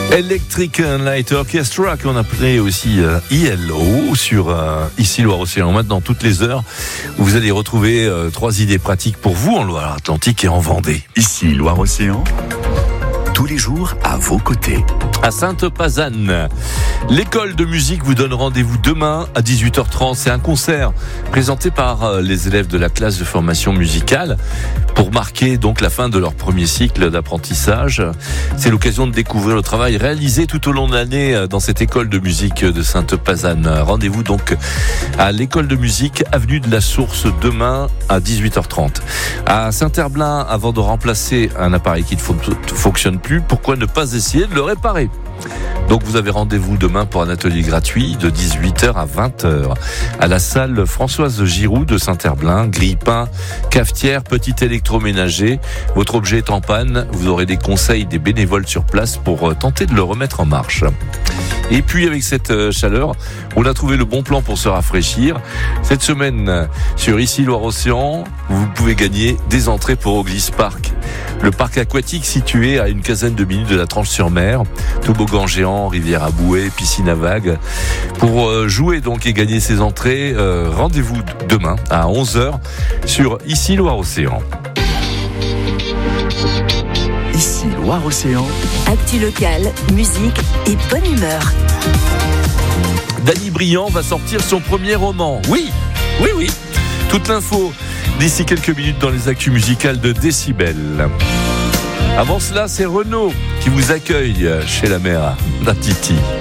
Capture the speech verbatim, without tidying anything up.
Electric Light Orchestra, qu'on appelait aussi euh, E L O, sur euh, Ici Loire-Océan. Maintenant, toutes les heures, vous allez retrouver euh, trois idées pratiques pour vous en Loire-Atlantique et en Vendée. Ici Loire-Océan, tous les jours à vos côtés. À Sainte-Pazanne, l'école de musique vous donne rendez-vous demain à dix-huit heures trente. C'est un concert présenté par les élèves de la classe de formation musicale pour marquer donc la fin de leur premier cycle d'apprentissage. C'est l'occasion de découvrir le travail réalisé tout au long de l'année dans cette école de musique de Sainte-Pazanne. Rendez-vous donc à l'école de musique, avenue de la Source, demain à dix-huit heures trente. À Saint-Herblain, avant de remplacer un appareil qui ne fonctionne plus, pourquoi ne pas essayer de le réparer ? Donc vous avez rendez-vous demain pour un atelier gratuit de dix-huit heures à vingt heures à la salle Françoise Giroud de Saint-Herblain. Grille-pain, cafetière, petit électroménager. Votre objet est en panne, vous aurez des conseils des bénévoles sur place pour tenter de le remettre en marche. Et puis avec cette chaleur, on a trouvé le bon plan pour se rafraîchir. Cette semaine, sur Ici Loire-Océan, vous pouvez gagner des entrées pour Oglis Park. Le parc aquatique situé à une quinzaine de minutes de la Tranche-sur-Mer. Toboggan géant, rivière à bouée, piscine à vagues. Pour jouer donc et gagner ces entrées, euh, rendez-vous demain à onze heures sur Ici Loire-Océan. Ici Loire-Océan. Actu locale, musique et bonne humeur. Dany Briand va sortir son premier roman. Oui, oui, oui. Toute l'info d'ici quelques minutes dans les actus musicales de Décibel. Avant cela, c'est Renaud qui vous accueille chez la mère d'Atiti.